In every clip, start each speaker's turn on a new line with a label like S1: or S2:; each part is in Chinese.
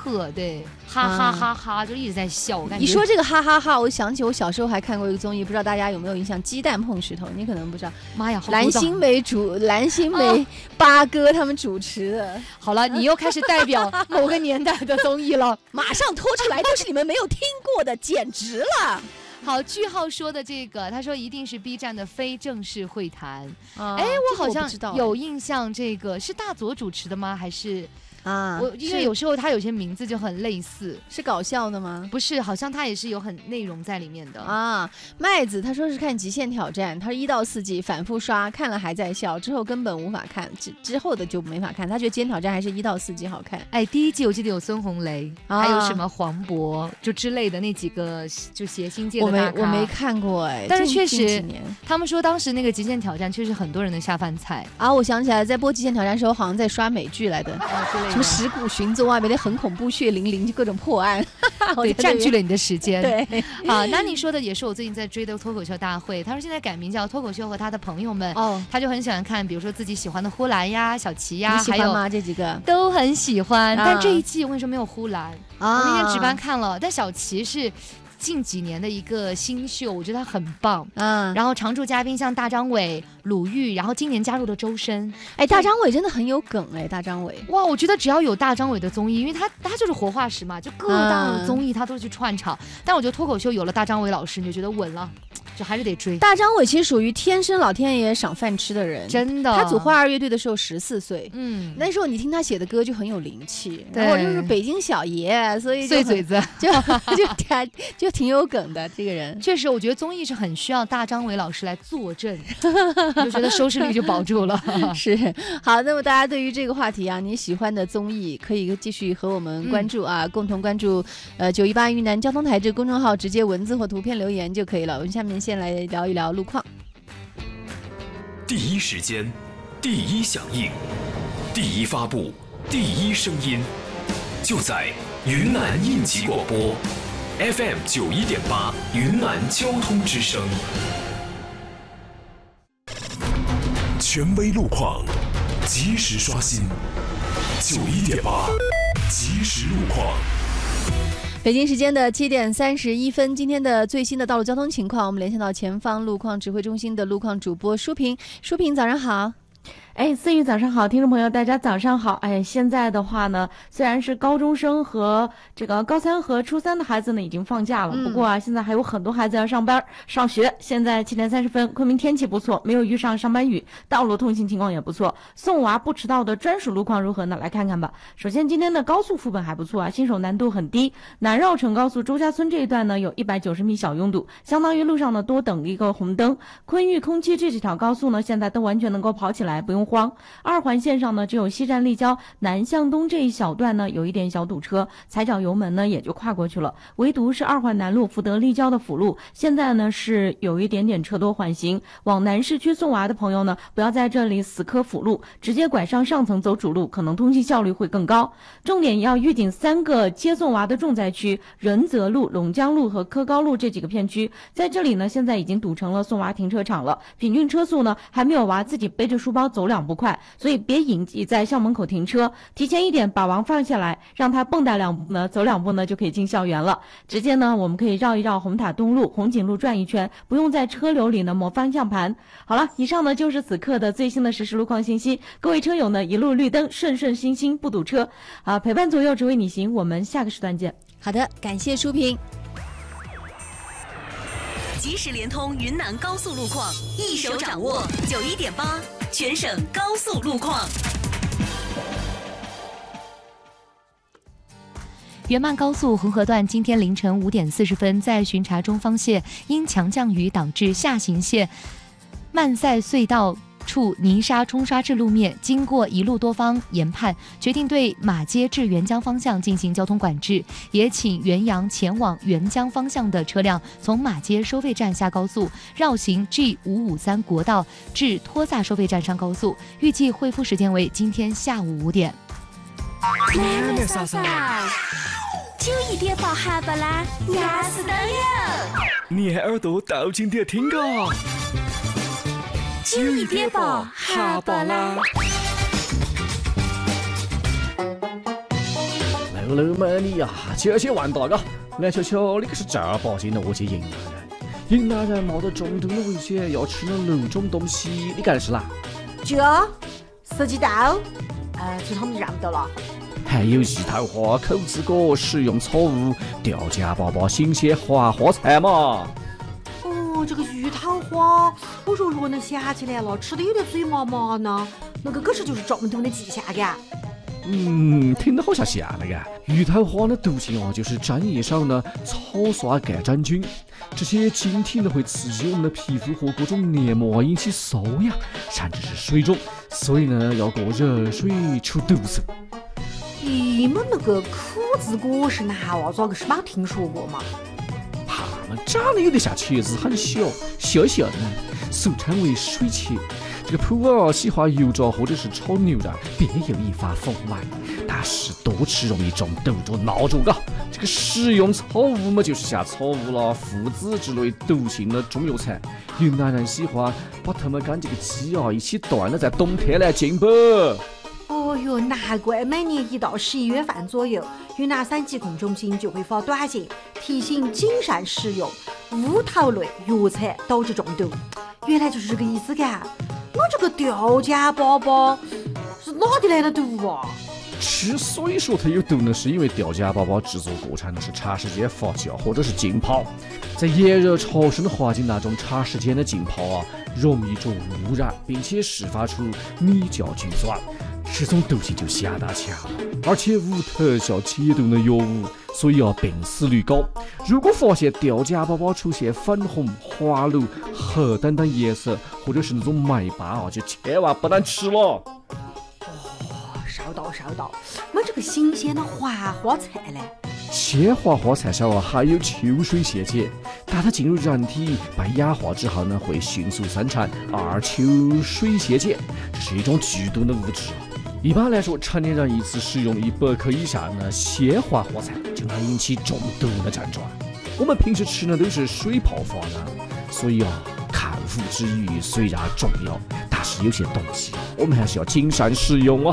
S1: 特，对，哈哈哈哈，就一直在笑。我感觉
S2: 你说这个哈哈哈，我想起我小时候还看过一个综艺，不知道大家有没有印象？鸡蛋碰石头，你可能不知道。
S1: 妈呀，
S2: 蓝心湄、八哥他们主持的。
S1: 好了，你又开始代表某个年代的综艺了，
S2: 马上拖出来都是你们没有听过的，简直了。
S1: 好，句号说的这个，他说一定是 B 站的非正式会谈。我好像有印象，这个是大佐主持的吗？还是？因为有时候他有些名字就很类似，
S2: 是搞笑的吗？
S1: 不是，好像他也是有很内容在里面的
S2: 啊。麦子他说是看《极限挑战》，他是1到4季反复刷，看了还在笑，之后根本无法看，之后的就没法看。他觉得《极限挑战》还是1到4季好看。
S1: 哎，第1季我记得有孙红雷，还有什么黄渤就之类的那几个就谐星界的大咖，
S2: 我没看过哎，
S1: 但是确实他们说当时那个《极限挑战》确实很多人的下饭菜
S2: 啊。我想起来，在播《极限挑战》的时候，好像在刷美剧来的，什么尸骨寻踪啊，每天很恐怖，血淋淋，就各种破案，
S1: 对，占据了你的时间。
S2: 对，
S1: 啊，那你说的也是我最近在追的脱口秀大会，他说现在改名叫脱口秀和他的朋友们。他就很喜欢看，比如说自己喜欢的呼兰呀、小齐呀，
S2: 你喜欢吗？这几个
S1: 都很喜欢。但这一季我跟你说没有呼兰，我那天值班看了，但小齐是近几年的一个新秀，我觉得他很棒。然后常驻嘉宾像大张伟、鲁豫，然后今年加入的周深。
S2: 哎，大张伟真的很有梗哎，大张伟。
S1: 哇，我觉得只要有大张伟的综艺，因为他就是活化石嘛，就各大的综艺他都去串场。但我觉得脱口秀有了大张伟老师，你就觉得稳了，就还是得追。
S2: 大张伟其实属于天生老天爷赏饭吃的人，
S1: 真的。
S2: 他组花儿乐队的时候14岁，那时候你听他写的歌就很有灵气，然后就是北京小爷，所以
S1: 碎嘴子
S2: 就挺有梗的。这个人
S1: 确实，我觉得综艺是很需要大张伟老师来坐镇，就觉得收视率就保住了。
S2: 是，好，那么大家对于这个话题啊，你喜欢的综艺可以继续和我们关注啊，共同关注918云南交通台这个公众号，直接文字或图片留言就可以了。我们下面先来聊一聊路况。
S3: 第一时间，第一响应，第一发布，第一声音，就在云南应急广播 FM 91.8云南交通之声。权威路况，及时刷新91.8即时路况。
S2: 北京时间的7点31分，今天的最新的道路交通情况，我们连线到前方路况指挥中心的路况主播舒平。舒平，早上好。
S4: 思雨早上好，听众朋友大家早上好。现在的话呢，虽然是高中生和这个高3和初3的孩子呢已经放假了，不过啊，现在还有很多孩子要上班上学。现在7点30分，昆明天气不错，没有遇上上班雨，道路通行情况也不错。送娃不迟到的专属路况如何呢？来看看吧。首先，今天的高速副本还不错啊，新手难度很低。南绕城高速周家村这一段呢有190米小拥堵，相当于路上呢多等一个红灯。昆玉空七这几条高速呢现在都完全能够跑起来，不用慌。2环线上呢只有西站立交南向东这一小段呢有一点小堵车，踩脚油门呢也就跨过去了。唯独是2环南路福德立交的辅路，现在呢是有一点点车多缓行。往南市区送娃的朋友呢，不要在这里死磕辅路，直接拐上上层走主路，可能通行效率会更高。重点要预警3个接送娃的重灾区，仁泽路、陇江路和科高路这几个片区，在这里呢现在已经堵成了送娃停车场了，平均车速呢还没有娃自己背着书包走2步快，所以别隐迹在校门口停车，提前一点把娃放下来，让他蹦跶2步呢，走2步呢就可以进校园了。直接呢我们可以绕一绕红塔东路、红景路转一圈，不用在车流里呢摸方向盘。好了，以上呢就是此刻的最新的实时路况信息，各位车友呢一路绿灯，顺顺心心不堵车啊，陪伴左右只为你行。我们下个时段见。
S2: 好的，感谢舒平。
S5: 即时联通云南高速路况，一手掌握91.8全省高速路况。
S1: 原曼高速红河段今天凌晨5点40分，在巡查中方线因强降雨导致下行线曼赛隧道处泥沙冲刷至路面，经过一路多方研判，决定对马街至沅江方向进行交通管制，也请原阳前往沅江方向的车辆从马街收费站下高速，绕行 G553 国道至托萨收费站上高速，预计恢复时间为今天下午5点。
S6: 91.8哈巴拉压死的了，
S3: 你还耳朵倒进点听个
S6: 91.8哈巴拉。
S3: 来
S7: 了嘛你呀，去玩大个，来瞧瞧你可是正儿八经的我去云南人。云南人冒着中毒的危险要吃了6种东西，你干的是哪？
S8: 这四季豆，这他们认不到了。
S7: 还有芋头花、口子果、食用草物、吊家粑粑、新鲜花菜嘛。
S8: 哦，这个芋头花，我弱弱能想起来了，吃的有点嘴麻麻呢。那个可是就是中毒的迹象嘎。
S7: 听得好像那个芋头花的毒性就是粘液上呢草刷盖粘菌，这些晶体呢会刺激我们的皮肤和各种黏膜，引起瘙痒，甚至是水肿，所以呢要过热水除毒素。
S8: 你们那个口子果是哪哇？咋个是没听说过嘛？
S7: 它们长得有点像茄子，很小小的，俗称为水茄。这个普喜欢油炸或者是炒牛肉，别有一番风味。但是多吃容易中毒，着闹着嘎。这个食用草物嘛，就是像草物啦、附子之类毒性的中药材。云南人喜欢把它们跟这个鸡一起炖了，在冬天来进补。
S8: 哦哟，难怪每年一到11月份左右，云南省疾控中心就会发短信提醒谨慎食用乌头类药材导致中毒。原来就是这个意思嘎。我这个吊家粑粑是哪里来的毒啊？
S7: 之所以说它有毒呢，是因为吊家粑粑制作过程呢是长时间发酵或者是浸泡，在炎热潮湿的环境当中长时间的浸泡容易着污染，并且释放出米酵菌酸，这种毒性就相当强，而且无特效解毒的药物，所以病死率高。如果发现吊家粑粑出现粉红、滑溜、褐等颜色，或者是那种霉斑就千万不能吃了。
S8: 收到，我这个新鲜的花菜呢？
S7: 鲜花菜上含有秋水泻碱，当它进入人体被氧化之后呢，会迅速生产二秋水泻碱，这是一种剧毒的物质。一般来说，成年人一次食用100克以上的鲜花菜就能引起中毒的症状。我们平时吃的都是水泡花的，所以看护之余虽然重要，但是有些东西我们还是要谨慎食用啊。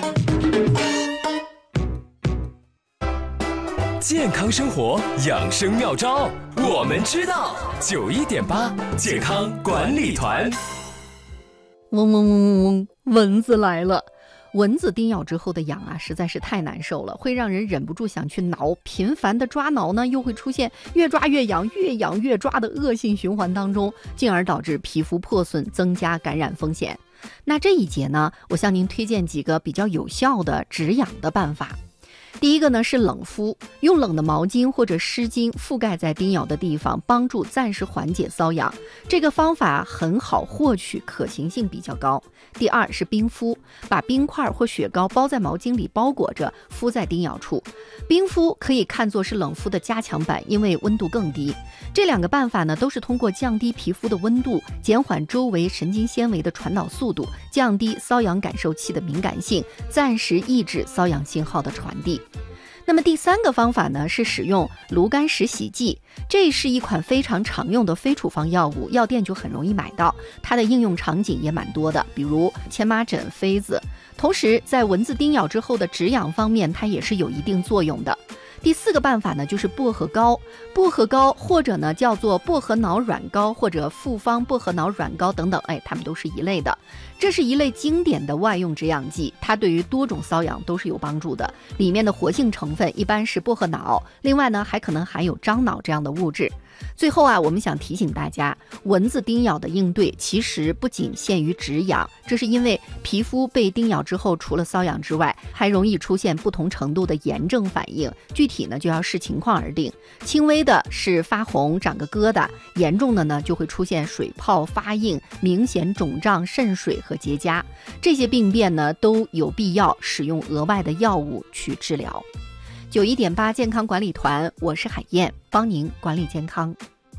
S3: 健康生活养生妙招，我们知道。91.8健康管理团。
S2: 嗡嗡嗡嗡嗡，蚊子来了！蚊子叮咬之后的痒实在是太难受了，会让人忍不住想去挠。频繁的抓挠呢，又会出现越抓越痒、越痒越抓的恶性循环当中，进而导致皮肤破损，增加感染风险。那这一节呢，我向您推荐几个比较有效的止痒的办法。第一个呢是冷敷，用冷的毛巾或者湿巾覆盖在叮咬的地方，帮助暂时缓解瘙痒。这个方法很好获取，可行性比较高。第二是冰敷，把冰块或雪糕包在毛巾里包裹着，敷在叮咬处。冰敷可以看作是冷敷的加强版，因为温度更低。这两个办法呢，都是通过降低皮肤的温度，减缓周围神经纤维的传导速度，降低瘙痒感受器的敏感性，暂时抑制瘙痒信号的传递。那么第三个方法呢，是使用炉甘石洗剂，这是一款非常常用的非处方药物，药店就很容易买到，它的应用场景也蛮多的，比如荨麻疹、痱子。同时在蚊子叮咬之后的止痒方面，它也是有一定作用的。第四个办法呢，就是薄荷膏，或者呢叫做薄荷脑软膏，或者复方薄荷脑软膏等等，它们都是一类的。这是一类经典的外用止痒剂，它对于多种瘙痒都是有帮助的。里面的活性成分一般是薄荷脑，另外呢还可能含有樟脑这样的物质。最后我们想提醒大家，蚊子叮咬的应对其实不仅限于止痒，这是因为皮肤被叮咬之后，除了瘙痒之外，还容易出现不同程度的炎症反应，具体呢就要视情况而定。轻微的是发红、长个疙瘩，严重的呢就会出现水泡、发硬、明显肿胀、渗水和结痂。这些病变呢都有必要使用额外的药物去治疗。91.8健康管理团，我是海燕，帮您管理健康。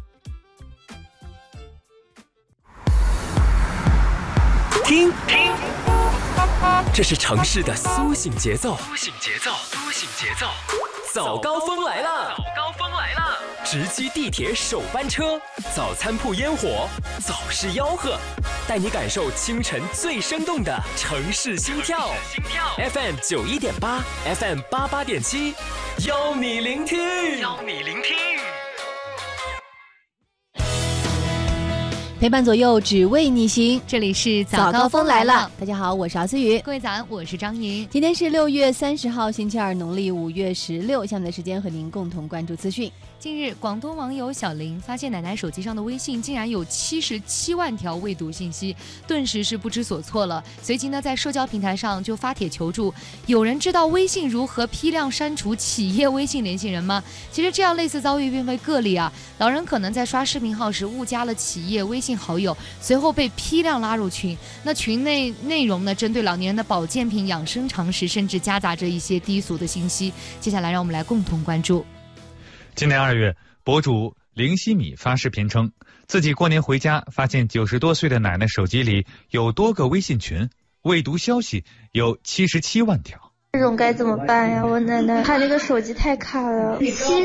S3: 听，这是城市的苏醒节奏， 早高峰来了！早高峰来了！直击地铁首班车，早餐铺烟火，早市吆喝，带你感受清晨最生动的城市心跳。FM 91.8 ，FM 88.7，邀你聆听，邀你聆听。
S2: 陪伴左右，只为你行。
S1: 这里是早高峰来了，
S2: 大家好，我是敖思雨。
S1: 各位早安，我是张莹。
S2: 今天是6月30号，星期二，农历5月16。下面的时间和您共同关注资讯。
S1: 近日，广东网友小林发现奶奶手机上的微信竟然有77万条未读信息，顿时是不知所措了。随即呢，在社交平台上就发帖求助。有人知道微信如何批量删除企业微信联系人吗？其实这样类似遭遇并非个例啊。老人可能在刷视频号时误加了企业微信好友，随后被批量拉入群。那群内内容呢，针对老年人的保健品、养生常识，甚至夹杂着一些低俗的信息。接下来，让我们来共同关注。
S9: 今年2月，博主林希米发视频称，自己过年回家发现90多岁的奶奶手机里有多个微信群，未读消息有77万条。
S10: 这种该怎么办呀？我奶奶她那个手机太卡了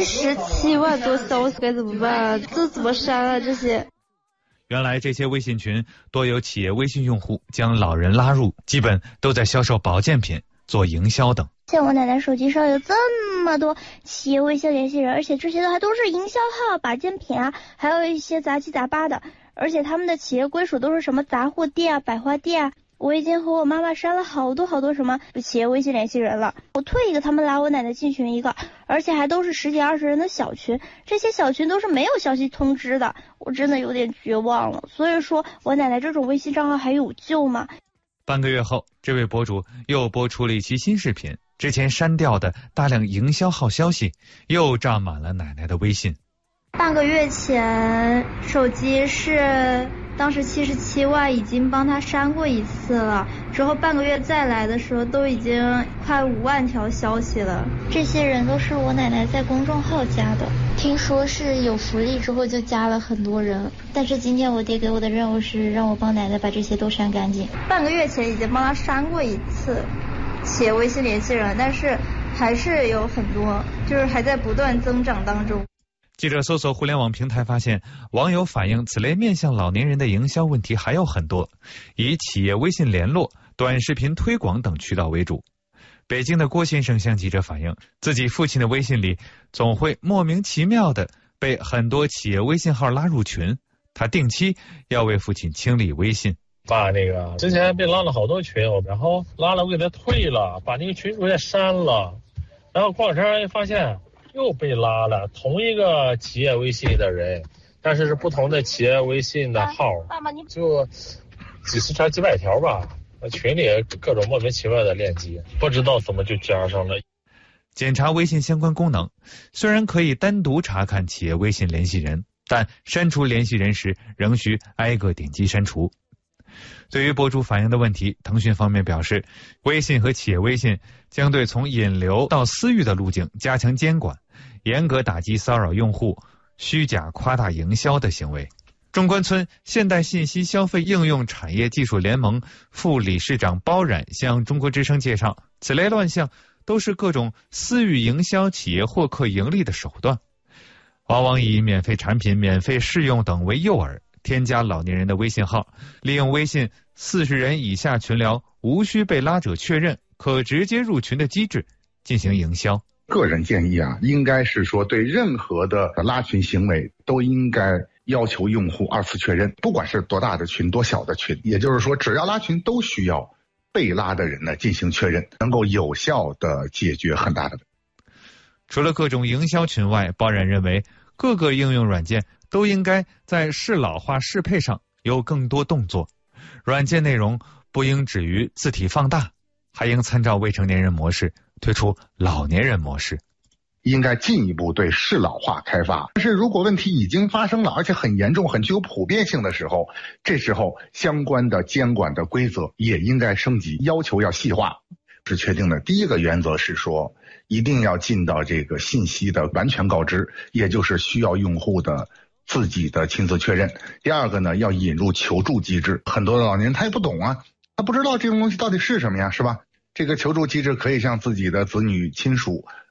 S10: ，77万多消息该怎么办啊？这怎么删啊？这些。
S9: 原来这些微信群多有企业微信用户将老人拉入，基本都在销售保健品、做营销等。
S10: 像我奶奶手机上有这么多企业微信联系人，而且这些还都是营销号、保健品啊，还有一些杂七杂八的，而且他们的企业归属都是什么杂货店啊、百货店啊。我已经和我妈妈删了好多什么企业微信联系人了，我退一个他们拉我奶奶进群一个，而且还都是10几20人的小群，这些小群都是没有消息通知的，我真的有点绝望了。所以说我奶奶这种微信账号还有救吗？
S9: 半个月后，这位博主又播出了一期新视频，之前删掉的大量营销号消息又占满了奶奶的微信。
S10: 半个月前，手机是当时77万，已经帮他删过一次了，之后半个月再来的时候都已经快5万条消息了。这些人都是我奶奶在公众号加的，听说是有福利之后就加了很多人，但是今天我爹给我的任务是让我帮奶奶把这些都删干净。半个月前已经帮他删过一次企业微信联系人，但是还是有很多，就是还在不断增长当中。
S9: 记者搜索互联网平台发现，网友反映此类面向老年人的营销问题还有很多，以企业微信联络、短视频推广等渠道为主。北京的郭先生向记者反映，自己父亲的微信里总会莫名其妙的被很多企业微信号拉入群，他定期要为父亲清理微信。
S11: 爸，那个之前被拉了好多群，然后拉了我给他退了，把那个群主也删了，然后过两天发现又被拉了，同一个企业微信的人，但是是不同的企业微信的号，就几十条、几百条吧。群里各种莫名其妙的链接，不知道怎么就加上了。
S9: 检查微信相关功能，虽然可以单独查看企业微信联系人，但删除联系人时仍需挨个点击删除。对于博主反映的问题，腾讯方面表示，微信和企业微信将对从引流到私域的路径加强监管，严格打击骚扰用户、虚假夸大营销的行为。中关村现代信息消费应用产业技术联盟副理事长包冉向中国之声介绍，此类乱象都是各种私域营销企业获客盈利的手段，往往以免费产品、免费试用等为诱饵，添加老年人的微信号，利用微信40人以下群聊无需被拉者确认，可直接入群的机制进行营销。
S12: 个人建议啊，应该是说对任何的拉群行为都应该要求用户2次确认，不管是多大的群、多小的群，也就是说只要拉群都需要被拉的人呢进行确认，能够有效的解决很大的。
S9: 除了各种营销群外，包冉认为各个应用软件都应该在适老化适配上有更多动作，软件内容不应止于字体放大，还应参照未成年人模式推出老年人模式，
S12: 应该进一步对适老化开发。但是如果问题已经发生了，而且很严重、很具有普遍性的时候，这时候相关的监管的规则也应该升级，要求要细化。是确定的第一个原则是说，一定要尽到这个信息的完全告知，也就是需要用户的自己的亲自确认。第二个呢，要引入求助机制。很多的老年人他也不懂啊，他不知道这种东西到底是什么呀，是吧？这个求助机制可以向自己的子女亲属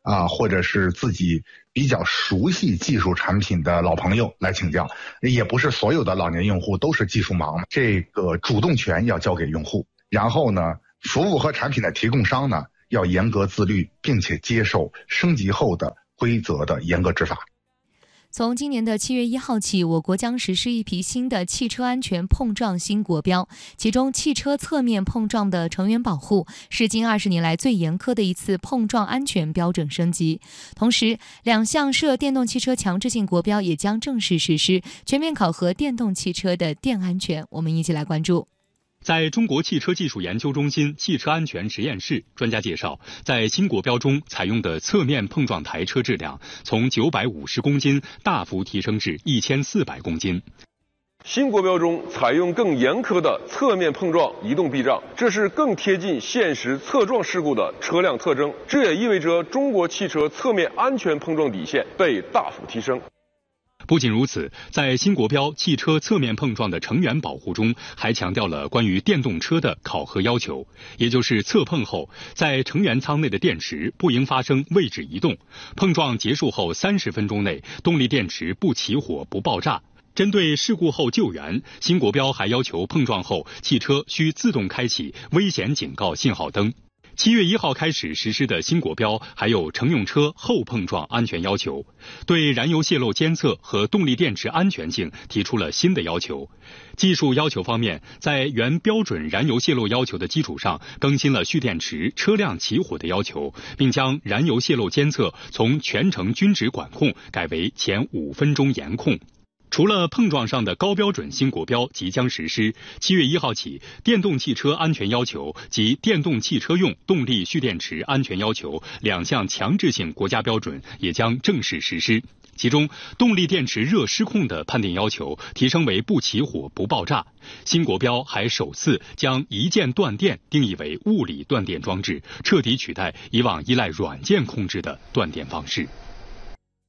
S12: 或者是自己比较熟悉技术产品的老朋友来请教。也不是所有的老年用户都是技术盲，这个主动权要交给用户。然后呢，服务和产品的提供商呢，要严格自律，并且接受升级后的规则的严格执法。
S1: 从今年的7月1号起，我国将实施一批新的汽车安全碰撞新国标，其中汽车侧面碰撞的成员保护是近20年来最严苛的一次碰撞安全标准升级。同时，2项涉电动汽车强制性国标也将正式实施，全面考核电动汽车的电安全。我们一起来关注。
S13: 在中国汽车技术研究中心汽车安全实验室，专家介绍，在新国标中采用的侧面碰撞台车质量从950公斤大幅提升至1400公斤。
S14: 新国标中采用更严苛的侧面碰撞移动避障，这是更贴近现实侧撞事故的车辆特征。这也意味着中国汽车侧面安全碰撞底线被大幅提升。
S13: 不仅如此，在新国标汽车侧面碰撞的成员保护中，还强调了关于电动车的考核要求，也就是侧碰后，在成员舱内的电池不应发生位置移动，碰撞结束后30分钟内，动力电池不起火不爆炸。针对事故后救援，新国标还要求碰撞后汽车需自动开启危险警告信号灯。7月1号开始实施的新国标还有乘用车后碰撞安全要求，对燃油泄漏监测和动力电池安全性提出了新的要求。技术要求方面，在原标准燃油泄漏要求的基础上，更新了蓄电池、车辆起火的要求，并将燃油泄漏监测从全程均值管控改为前5分钟严控。除了碰撞上的高标准新国标即将实施，7月1号起，电动汽车安全要求及电动汽车用动力蓄电池安全要求2项强制性国家标准也将正式实施。其中，动力电池热失控的判定要求提升为不起火不爆炸。新国标还首次将一键断电定义为物理断电装置，彻底取代以往依赖软件控制的断电方式。